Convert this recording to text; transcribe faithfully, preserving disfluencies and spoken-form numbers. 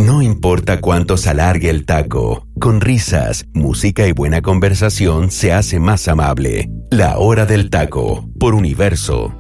No importa cuánto se alargue el taco, con risas, música y buena conversación se hace más amable. La Hora del Taco, por Universo.